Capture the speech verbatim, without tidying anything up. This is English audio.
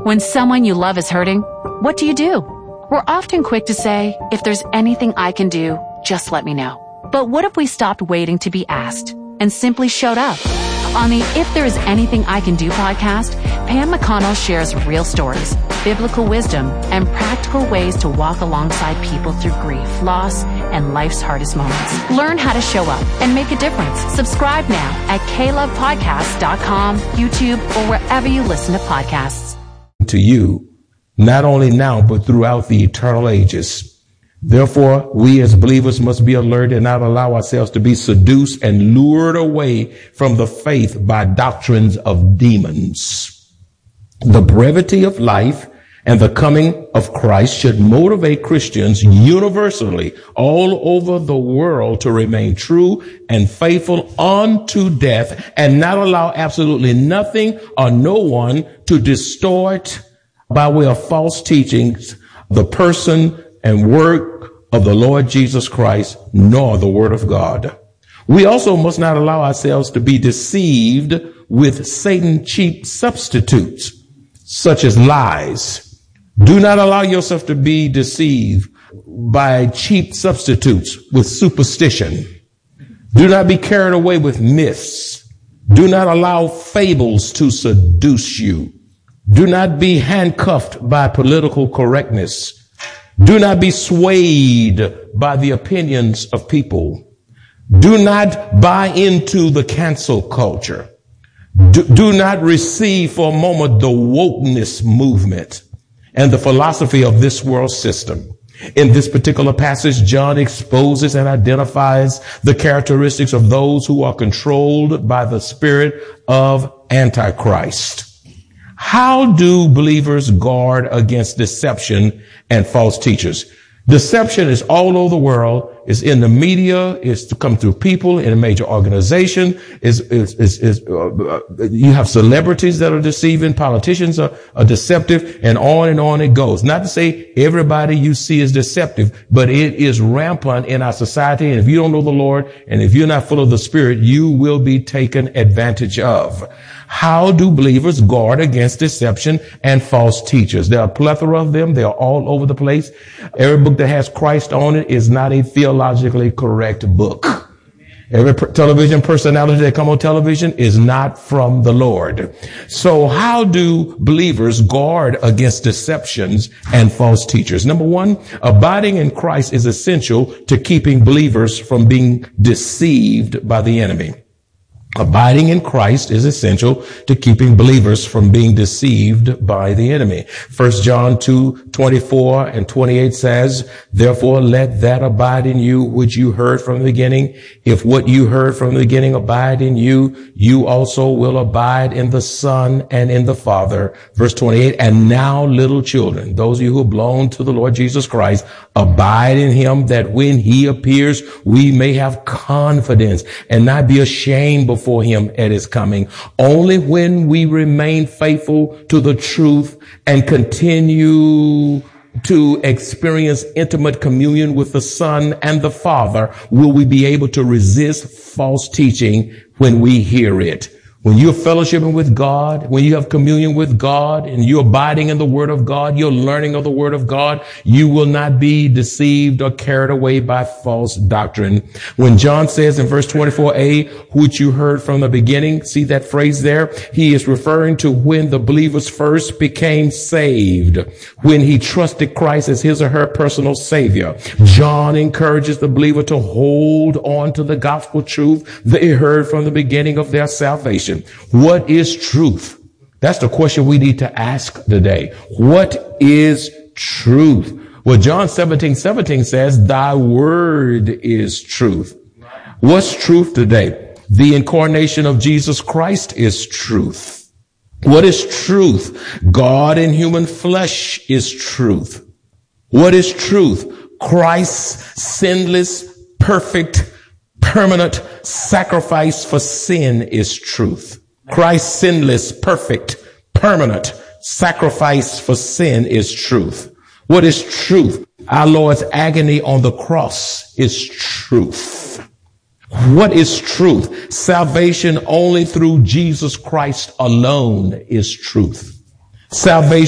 When someone you love is hurting, what do you do? We're often quick to say, if there's anything I can do, just let me know. But what if we stopped waiting to be asked and simply showed up? On the If There Is Anything I Can Do podcast, Pam McConnell shares real stories, biblical wisdom, and practical ways to walk alongside people through grief, loss, and life's hardest moments. Learn how to show up and make a difference. Subscribe now at k love podcast dot com, YouTube, or wherever you listen to podcasts. To you, not only now, but throughout the eternal ages. Therefore, we as believers must be alert and not allow ourselves to be seduced and lured away from the faith by doctrines of demons. The brevity of life and the coming of Christ should motivate Christians universally all over the world to remain true and faithful unto death and not allow absolutely nothing or no one to distort by way of false teachings the person and work of the Lord Jesus Christ, nor the word of God. We also must not allow ourselves to be deceived with Satan cheap substitutes, such as lies. Do not allow yourself to be deceived by cheap substitutes with superstition. Do not be carried away with myths. Do not allow fables to seduce you. Do not be handcuffed by political correctness. Do not be swayed by the opinions of people. Do not buy into the cancel culture. Do, do not receive for a moment the wokeness movement and the philosophy of this world system. In this particular passage, John exposes and identifies the characteristics of those who are controlled by the spirit of Antichrist. How do believers guard against deception and false teachers? Deception is all over the world. It's in the media. It's to come through people in a major organization. Is is is, is uh, you have celebrities that are deceiving, politicians are, are deceptive, and on and on it goes. Not to say everybody you see is deceptive, but it is rampant in our society. And if you don't know the Lord, and if you're not full of the Spirit, you will be taken advantage of. How do believers guard against deception and false teachers? There are a plethora of them. They are all over the place. Every book that has Christ on it is not a theologically correct book. Every per- television personality that come on television is not from the Lord. So how do believers guard against deceptions and false teachers? Number one, abiding in Christ is essential to keeping believers from being deceived by the enemy. Abiding in Christ is essential to keeping believers from being deceived by the enemy. First John two, twenty-four and twenty-eight says, therefore let that abide in you which you heard from the beginning. If what you heard from the beginning abide in you, you also will abide in the Son and in the Father. Verse twenty-eight, and now little children, those of you who belong to the Lord Jesus Christ, abide in him that when he appears, we may have confidence and not be ashamed before for him at his coming. Only when we remain faithful to the truth and continue to experience intimate communion with the Son and the Father will we be able to resist false teaching when we hear it. When you're fellowshipping with God, when you have communion with God and you're abiding in the Word of God, you're learning of the Word of God, you will not be deceived or carried away by false doctrine. When John says in verse twenty-four a, which you heard from the beginning, see that phrase there? He is referring to when the believers first became saved, when he trusted Christ as his or her personal Savior. John encourages the believer to hold on to the gospel truth they heard from the beginning of their salvation. What is truth? That's the question we need to ask today. What is truth? Well, John seventeen seventeen says, thy word is truth. What's truth today? The incarnation of Jesus Christ is truth. What is truth? God in human flesh is truth. What is truth? Christ's sinless, perfect, permanent sacrifice for sin is truth. Christ's sinless, perfect, permanent sacrifice for sin is truth. What is truth? Our Lord's agony on the cross is truth. What is truth? Salvation only through Jesus Christ alone is truth. Salvation